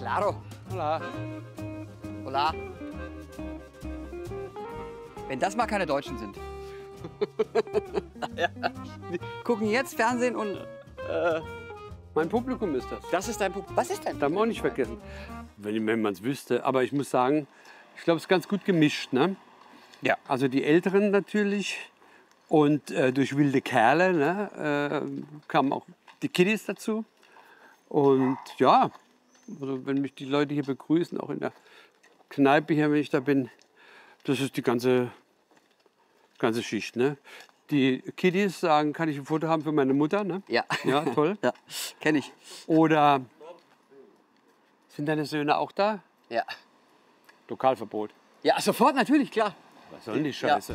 Claro. Hola. Hola. Wenn das mal keine Deutschen sind. Die gucken jetzt Fernsehen und... Mein Publikum ist das. Das ist dein Publikum. Was ist dein Darf man auch nicht vergessen. Wenn man es wüsste. Aber ich muss sagen, ich glaube, es ist ganz gut gemischt. Ne? Ja. Also die Älteren natürlich. Und durch wilde Kerle kamen auch die Kiddies dazu. Und ja, also wenn mich die Leute hier begrüßen, auch in der Kneipe hier, wenn ich da bin, das ist die ganze Schicht. Ne? Die Kiddies sagen, kann ich ein Foto haben für meine Mutter? Ne? Ja. Ja, toll. Ja, kenne ich. Oder sind deine Söhne auch da? Ja. Lokalverbot. Ja, sofort, natürlich, klar. Was soll denn die Scheiße?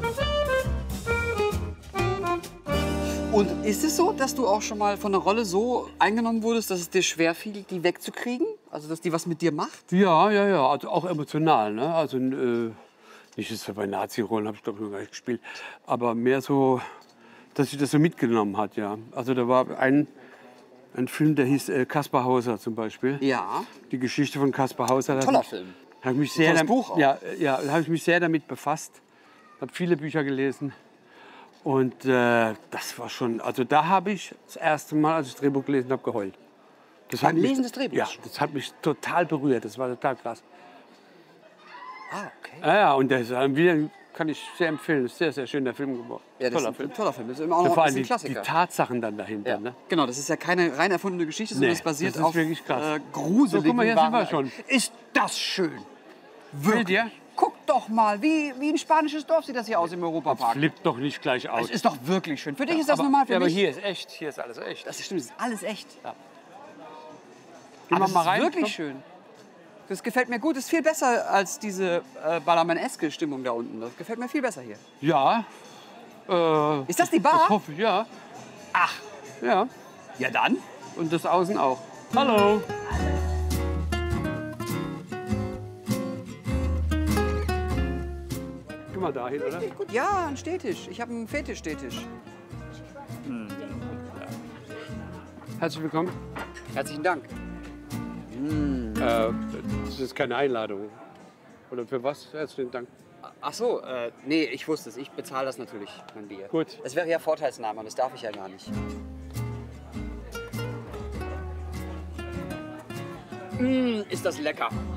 Und ist es so, dass du auch schon mal von einer Rolle so eingenommen wurdest, dass es dir schwer fiel, die wegzukriegen? Also, dass die was mit dir macht? Ja. Also auch emotional. Ne? Also nicht so bei Nazi-Rollen habe ich glaube ich noch gar nicht gespielt, aber mehr so, dass sich das so mitgenommen hat. Ja. Also da war ein Film, der hieß Kaspar Hauser zum Beispiel. Ja. Die Geschichte von Kaspar Hauser. Toller Film. Habe ich mich sehr tolles Buch auch. Ja, da habe ich mich sehr damit befasst. Habe viele Bücher gelesen. Und das war schon, also da habe ich das erste Mal, als ich das Drehbuch gelesen habe, geheult. Beim Lesen des Drehbuchs? Ja, das hat mich total berührt. Das war total krass. Ah, okay. Ja, und das kann ich sehr empfehlen. Das ist sehr, sehr schön, der Film geworden. Ja, das Toller ist Film. ein toller Film. Das ist immer auch noch Vor ein allem bisschen die Klassiker. Tatsachen dann dahinter. Ja. Ne? Genau, das ist ja keine rein erfundene Geschichte, sondern Nee, es basiert das ist auf wirklich krass. gruseligen So, guck mal, hier sind wir schon. Ist das schön. Will dir? Guck doch mal, wie ein spanisches Dorf sieht das hier aus im Europapark. Flippt doch nicht gleich aus. Es ist doch wirklich schön. Für dich ist das normal, für aber mich... hier ist echt. Hier ist alles echt. Das stimmt, das ist alles echt. Gehen Aber wir es mal ist rein. wirklich Komm. schön. Das gefällt mir gut. Das ist viel besser als diese Ballermann-eske Stimmung da unten. Das gefällt mir viel besser hier. Ja. Ist das die Das Bar? hoffe ich, ja. Ach, Ja. ja dann. Und das außen auch. Hallo. Guck mal dahin, oder? Gut, ja, ein Stehtisch. Ich habe einen Fetisch-Stehtisch. Herzlich willkommen. Herzlichen Dank. Das ist keine Einladung. Oder für was? Herzlichen Dank. Ach so, nee, ich wusste es. Ich bezahle das natürlich, mein Bier. Gut. Es wäre ja Vorteilsnahme und das darf ich ja gar nicht. Ist das lecker.